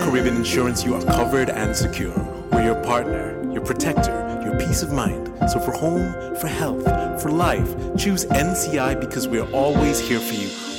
Caribbean Insurance, you are covered and secure. We're your partner, your protector, your peace of mind. So for home, for health, for life, choose NCI because we're always here for you,